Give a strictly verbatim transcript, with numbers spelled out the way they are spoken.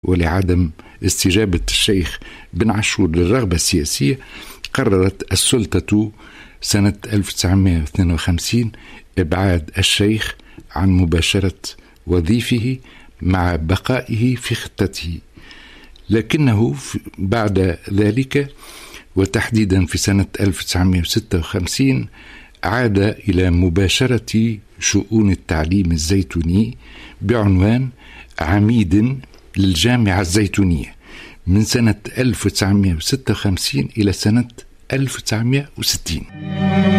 ولعدم استجابة الشيخ بن عاشور للرغبة السياسية، قررت السلطة سنة ألف وتسعمائة واثنين وخمسين إبعاد الشيخ عن مباشرة وظيفه مع بقائه في خطته. لكنه بعد ذلك وتحديدا في سنة ألف وتسعمائة وستة وخمسين عاد إلى مباشرة شؤون التعليم الزيتوني بعنوان عميد للجامعة الزيتونية من سنة ألف وتسعمائة وستة وخمسين إلى سنة ألف وتسعمائة وستين.